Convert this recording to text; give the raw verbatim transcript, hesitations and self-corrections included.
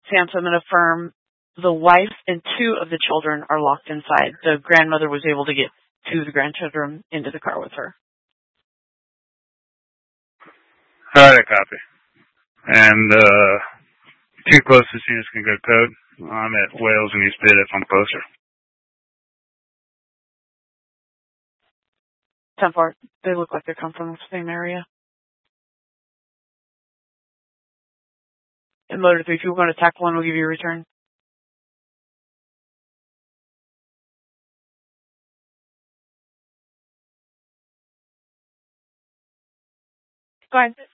Sansom and affirm the wife and two of the children are locked inside. The grandmother was able to get two of the grandchildren into the car with her. All right, I copy. And uh, two closest units can go code. I'm at Wales and East Bid if I'm closer. ten four, they look like they come from the same area. And Motor three, if you want to tackle one, we'll give you a return. Go ahead.